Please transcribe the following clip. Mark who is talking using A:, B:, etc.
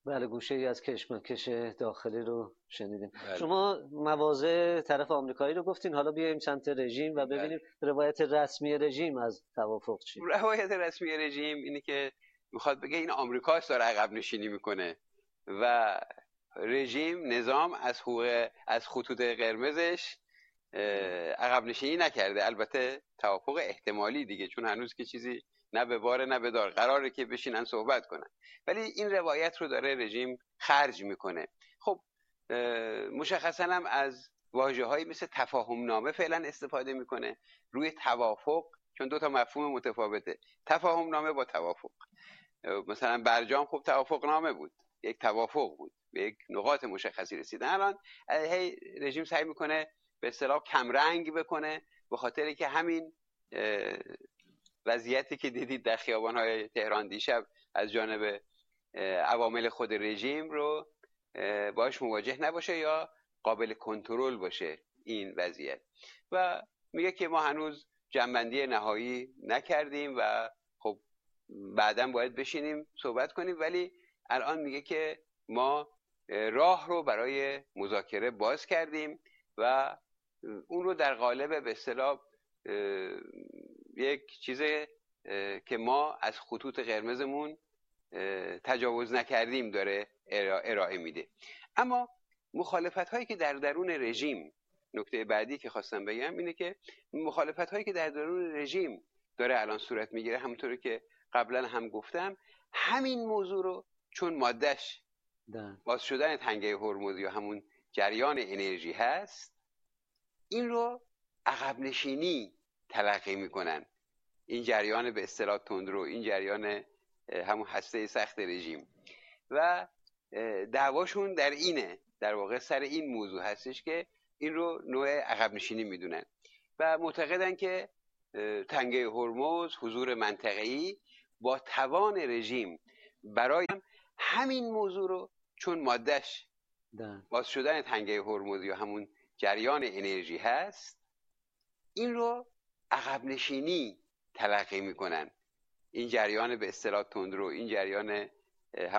A: بله، گوشه‌ای از کشمکش داخلی رو شنیدیم.
B: بله.
A: شما مواضع طرف آمریکایی رو گفتین، حالا بیایم سمت رژیم و ببینیم روایت رسمی رژیم از توافق چی؟
B: روایت رسمی رژیم اینه که میخواد بگه این آمریکاست داره عقب نشینی میکنه و رژیم نظام از خطوط قرمزش عقب نشینی نکرده. البته توافق احتمالی دیگه، چون هنوز که چیزی نه به باره نه به دار، قراره که بشینن صحبت کنن، ولی این روایت رو داره رژیم خرج میکنه. خب مشخصا هم از واژه‌هایی مثل تفاهم نامه فعلا استفاده میکنه روی توافق، چون دو تا مفهوم متفاوته، تفاهم نامه با توافق. مثلا برجام خب توافق نامه بود، یک توافق بود، به یک نقاط مشخصی رسیدن. الان هی رژیم سعی میکنه به اصطلاح کمرنگ بکنه، به خاطری که همین وضعیتی که دیدید در خیابان‌های تهران دیشب از جانب عوامل خود رژیم رو باش مواجه نباشه یا قابل کنترل باشه این وضعیت. و میگه که ما هنوز جمع‌بندی نهایی نکردیم و خب بعداً باید بشینیم صحبت کنیم، ولی الان میگه که ما راه رو برای مذاکره باز کردیم و اون رو در قالب به اصطلاح یک چیز که ما از خطوط قرمزمون تجاوز نکردیم داره ارائه میده. اما مخالفت هایی که در درون رژیم، نکته بعدی که خواستم بگم اینه که مخالفت هایی که در درون رژیم داره الان صورت میگیره، همونطوری که قبلا هم گفتم، همین موضوع رو چون مادهش باز شدن تنگه هرمز یا همون جریان انرژی هست، این رو عقب نشینی تلقی میکنن. این جریان به اصطلاح تندرو، این جریان همون هسته سخت رژیم و دعواشون در اینه، در واقع سر این موضوع هستش که این رو نوع عقب نشینی میدونن و معتقدن که تنگه هرمز، حضور منطقه‌ای با توان رژیم برای همین موضوع رو چون مادهش باز شدن تنگه هرمز یا همون جریان انرژی هست، این رو عقب نشینی تلقی میکنن. این جریان به اصطلاح تندرو، این جریان